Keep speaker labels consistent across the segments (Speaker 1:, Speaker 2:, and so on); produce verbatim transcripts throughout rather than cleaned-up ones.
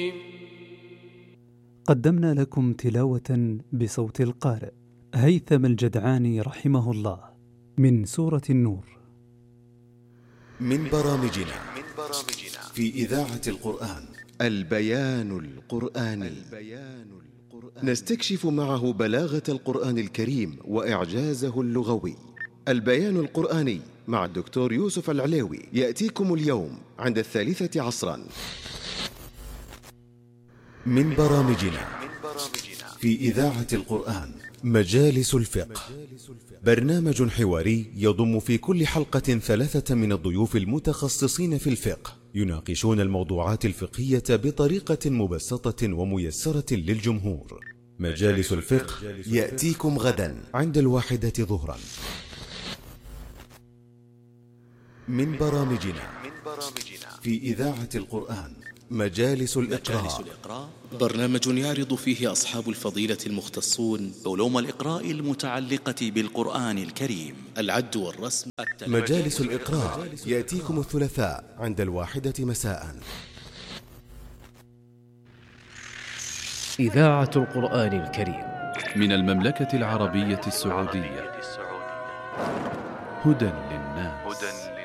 Speaker 1: قدمنا لكم تلاوة بصوت القارئ هيثم الجدعاني رحمه الله من سورة النور.
Speaker 2: من برامجنا في إذاعة القرآن البيان القرآني. نستكشف معه بلاغة القرآن الكريم وإعجازه اللغوي. البيان القرآني مع الدكتور يوسف العليوي يأتيكم اليوم عند الثالثة عصرا. من برامجنا في إذاعة القرآن مجالس الفقه، برنامج حواري يضم في كل حلقة ثلاثة من الضيوف المتخصصين في الفقه يناقشون الموضوعات الفقهية بطريقة مبسطة وميسرة للجمهور. مجالس الفقه يأتيكم غدا عند الواحدة ظهرا. من برامجنا في إذاعة القرآن مجالس الإقراء،
Speaker 3: برنامج يعرض فيه أصحاب الفضيلة المختصون
Speaker 4: علوم الإقراء المتعلقة بالقرآن الكريم،
Speaker 3: العد والرسم.
Speaker 2: مجالس الإقراء يأتيكم الثلاثاء عند الواحدة مساء.
Speaker 5: إذاعة القرآن الكريم
Speaker 6: من المملكة العربية السعودية، هدى للناس.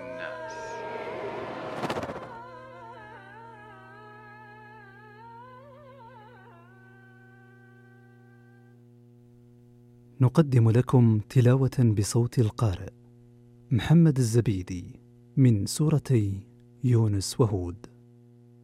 Speaker 1: نقدم لكم تلاوة بصوت القارئ محمد الزبيدي من سورتي يونس وهود.